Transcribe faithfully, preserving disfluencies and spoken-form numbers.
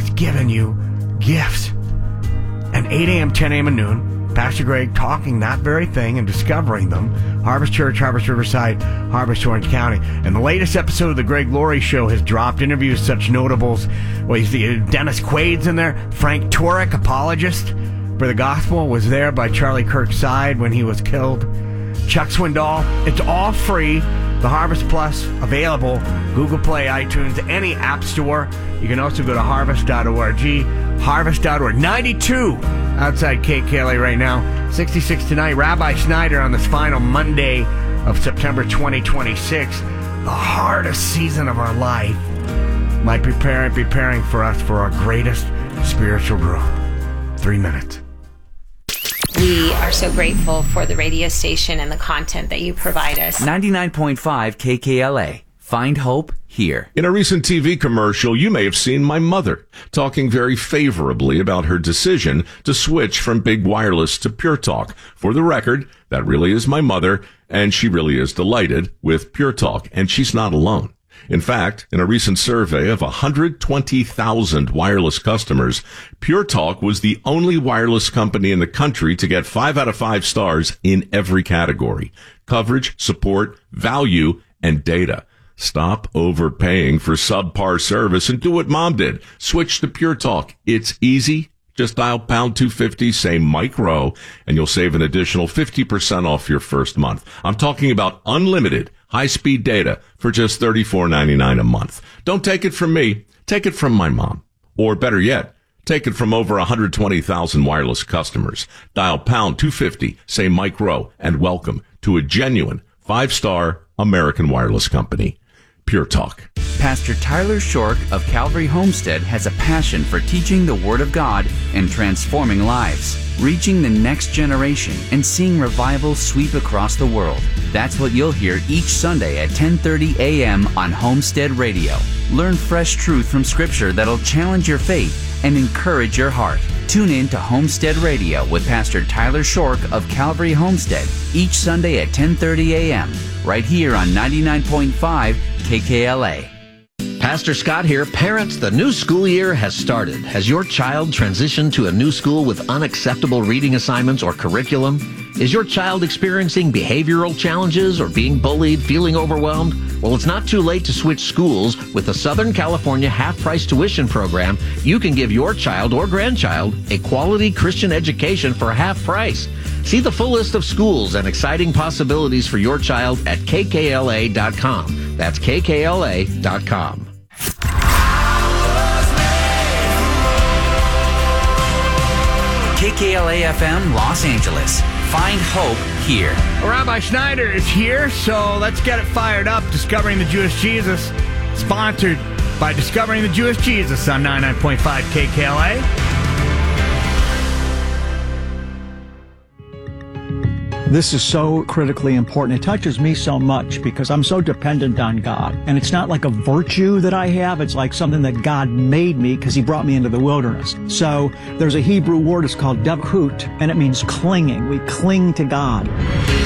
is giving you gifts. And eight a.m., ten a.m., and noon, Pastor Greg talking that very thing and discovering them. Harvest Church, Harvest Riverside, Harvest Orange County. And the latest episode of The Greg Laurie Show has dropped. Interviews such notables. Well, you see Dennis Quaid's in there. Frank Turek, apologist for the gospel, was there by Charlie Kirk's side when he was killed. Chuck Swindoll. It's all free. The Harvest Plus, available. Google Play, iTunes, any app store. You can also go to harvest dot org. harvest dot org. ninety-two outside K K L A right now. sixty-six tonight. Rabbi Schneider on this final Monday of September twenty twenty-six. The hardest season of our life might be preparing, preparing for us for our greatest spiritual growth. Three minutes. We are so grateful for the radio station and the content that you provide us. ninety-nine point five K K L A. Find hope here. In a recent T V commercial, you may have seen my mother talking very favorably about her decision to switch from big wireless to Pure Talk. For the record, that really is my mother, and she really is delighted with Pure Talk, and she's not alone. In fact, in a recent survey of one hundred twenty thousand wireless customers, Pure Talk was the only wireless company in the country to get five out of five stars in every category: coverage, support, value, and data. Stop overpaying for subpar service and do what Mom did. Switch to Pure Talk. It's easy. Just dial pound two fifty, say Mike Rowe, and you'll save an additional fifty percent off your first month. I'm talking about unlimited high-speed data for just thirty-four ninety-nine a month. Don't take it from me. Take it from my mom. Or better yet, take it from over one hundred twenty thousand wireless customers. Dial pound two fifty, say Mike Rowe, and welcome to a genuine five-star American wireless company. Pure Talk. Pastor Tyler Shork of Calvary Homestead has a passion for teaching the Word of God and transforming lives, reaching the next generation, and seeing revival sweep across the world. That's what you'll hear each Sunday at ten thirty a.m. on Homestead Radio. Learn fresh truth from Scripture that'll challenge your faith and encourage your heart. Tune in to Homestead Radio with Pastor Tyler Shork of Calvary Homestead each Sunday at ten thirty a.m. right here on ninety-nine point five K K L A. Pastor Scott here. Parents, the new school year has started. Has your child transitioned to a new school with unacceptable reading assignments or curriculum? Is your child experiencing behavioral challenges or being bullied, feeling overwhelmed? Well, it's not too late to switch schools. With the Southern California half-price tuition program, you can give your child or grandchild a quality Christian education for half price. See the full list of schools and exciting possibilities for your child at K K L A dot com. That's K K L A dot com. K K L A F M Los Angeles. Find hope here. Rabbi Schneider is here, so let's get it fired up. Discovering the Jewish Jesus, sponsored by Discovering the Jewish Jesus on ninety-nine point five K K L A. This is so critically important. It touches me so much because I'm so dependent on God. And it's not like a virtue that I have. It's like something that God made me because he brought me into the wilderness. So there's a Hebrew word, it's called davhut, and it means clinging. We cling to God.